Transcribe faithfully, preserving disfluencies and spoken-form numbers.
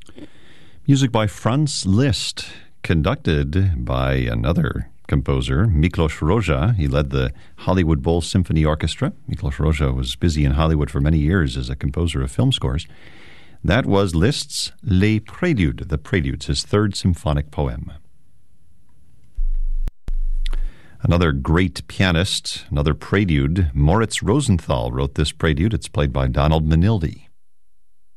Music by Franz Liszt, conducted by another composer, Miklos Rozsa. He led the Hollywood Bowl Symphony Orchestra. Miklos Rozsa was busy in Hollywood for many years as a composer of film scores. That was Liszt's Les Préludes, the Preludes, his third symphonic poem. Another great pianist, another prelude, Moritz Rosenthal wrote this prelude. It's played by Donald Manildi.